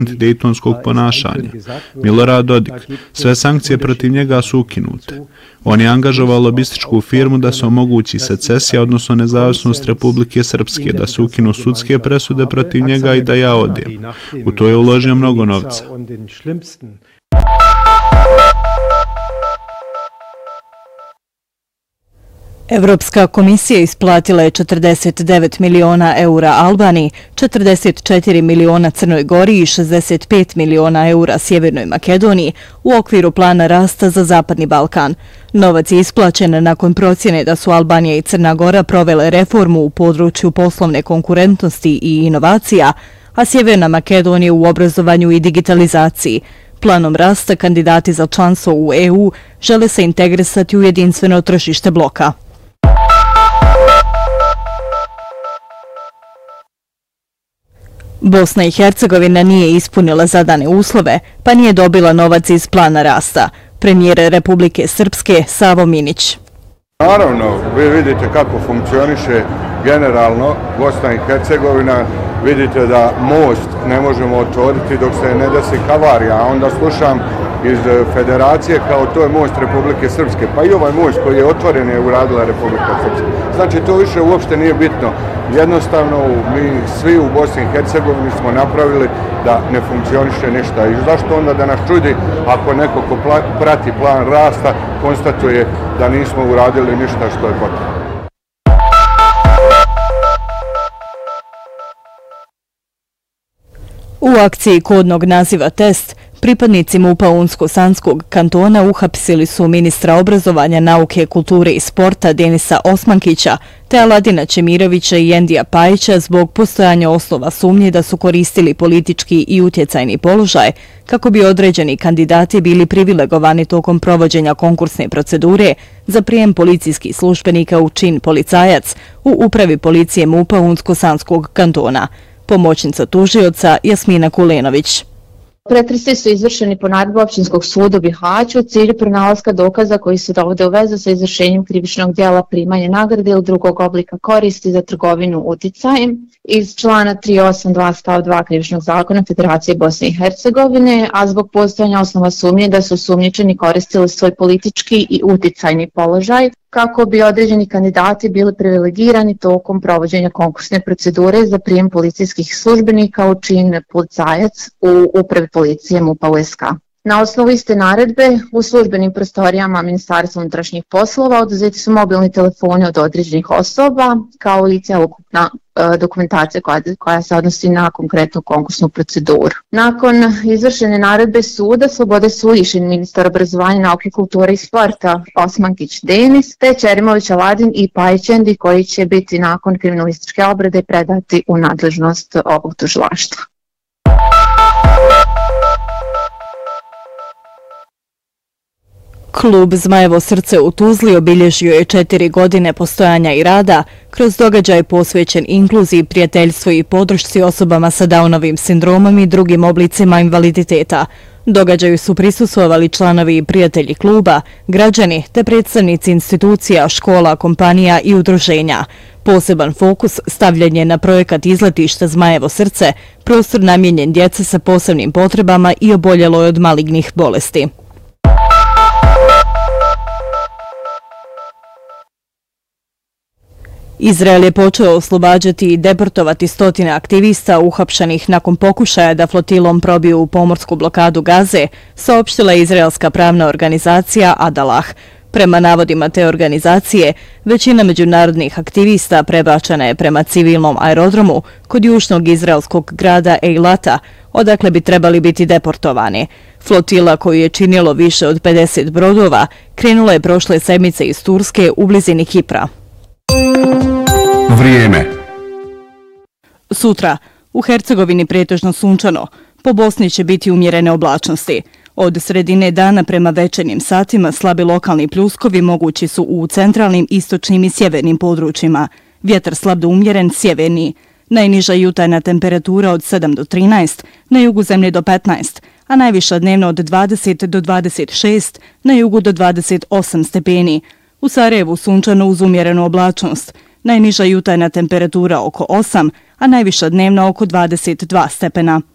antidejtonskog ponašanja. Milorad Dodik. Sve sankcije protiv njega su ukinute. On je angažovao lobističku firmu da se omogući secesija, odnosno nezavisnost Republike Srpske, da se ukinu sudske presude protiv njega i da ja odijem. U to je uložio mnogo novca. Evropska komisija isplatila je 49 miliona eura Albaniji, 44 miliona Crnoj Gori i 65 miliona eura Sjevernoj Makedoniji u okviru plana rasta za Zapadni Balkan. Novac je isplaćen nakon procjene da su Albanija i Crna Gora provele reformu u području poslovne konkurentnosti i inovacija, a Sjeverna Makedonija u obrazovanju i digitalizaciji. Planom rasta kandidati za članstvo u EU žele se integrisati u jedinstveno tržište bloka. Bosna i Hercegovina nije ispunila zadane uslove, pa nije dobila novac iz plana rasta. Premijer Republike Srpske Savo Minić. Naravno, vi vidite kako funkcioniše generalno Bosna i Hercegovina. Vidite da most ne možemo otvoriti dok se ne desi havarija, a onda slušam iz federacije kao to je most Republike Srpske. Pa i ovaj most koji je otvoren je uradila Republika Srpska. Znači to više uopšte nije bitno. Jednostavno mi svi u Bosni i Hercegovini smo napravili da ne funkcioniše ništa. I zašto onda da nas čudi ako neko ko prati plan rasta konstatuje da nismo uradili ništa što je potrebno. U akciji kodnog naziva Test, pripadnici MUP-a Unsko-Sanskog kantona uhapsili su ministra obrazovanja, nauke, kulture i sporta Denisa Osmankića te Aladina Čemirovića i Endija Pajića zbog postojanja osnova sumnje da su koristili politički i utjecajni položaj kako bi određeni kandidati bili privilegovani tokom provođenja konkursne procedure za prijem policijskih službenika u čin policajac u upravi policije MUP-a Unsko-Sanskog kantona. Pomoćnica tužioca Jasmina Kulenović. Pretresi su izvršeni po naredbi Općinskog suda u Bihaću u cilju pronalaska dokaza koji se dovode u vezu sa izvršenjem krivičnog djela primanja nagrade ili drugog oblika koristi za trgovinu uticajem iz člana 382 stav 2 Krivičnog zakona Federacije Bosne i Hercegovine, a zbog postojanja osnova sumnje da su osumnjičeni koristili svoj politički i uticajni položaj kako bi određeni kandidati bili privilegirani tokom provođenja konkursne procedure za prijem policijskih službenika u čin policajac u upravi policije MUP-a USK. Na osnovu iste naredbe u službenim prostorijama Ministarstva unutrašnjih poslova oduzeti su mobilni telefoni od određenih osoba kao i celokupna dokumentacija koja se odnosi na konkretnu konkursnu proceduru. Nakon izvršene naredbe suda slobode su lišeni ministar obrazovanja, nauke, kulture i sporta Osmankić Denis te Čerimović Aladin i Pajić Endi koji će biti nakon kriminalističke obrade predati u nadležnost ovog tužilaštva. Klub Zmajevo srce u Tuzli obilježio je 4 godine postojanja i rada kroz događaj posvećen inkluziji, prijateljstvu i podršci osobama sa Downovim sindromom i drugim oblicima invaliditeta. Događaju su prisustvovali članovi i prijatelji kluba, građani te predstavnici institucija, škola, kompanija i udruženja. Poseban fokus stavljen je na projekat izletišta Zmajevo srce, prostor namijenjen djece sa posebnim potrebama i oboljeloj od malignih bolesti. Izrael je počeo oslobađati i deportovati stotine aktivista uhapšanih nakon pokušaja da flotilom probiju u pomorsku blokadu Gaze, saopštila je izraelska pravna organizacija Adalah. Prema navodima te organizacije, većina međunarodnih aktivista prebačena je prema civilnom aerodromu kod južnog izraelskog grada Eilata, odakle bi trebali biti deportovani. Flotila koju je činilo više od 50 brodova krenula je prošle sedmice iz Turske u blizini Kipra. Vrijeme. Sutra u Hercegovini pretežno sunčano, po Bosni će biti umjerene oblačnosti. Od sredine dana prema večernjim satima slabi lokalni pljuskovi mogući su u centralnim, istočnim i sjevernim područjima. Vjetar slab do umjeren, sjeverni. Najniža jutarnja temperatura od 7 do 13, na jugu zemlje do 15, a najviša dnevno od 20 do 26, na jugu do 28 stepeni. U Sarajevu sunčano uz umjerenu oblačnost. Najniža jutarnja temperatura oko 8, a najviša dnevna oko 22 stepena.